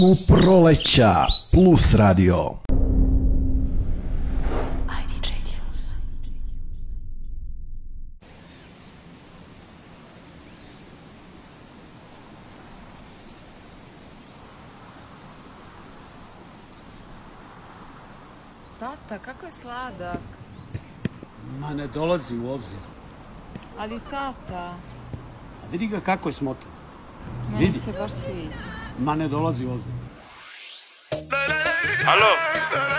U proleća Plus radio. Tata, kako je sladak. Ma ne dolazi u obzir. Ali tata, A vidi ga kako je smotan. meni Vidi. se baš sviđa. Ma ne dolazi u obzir. Alo,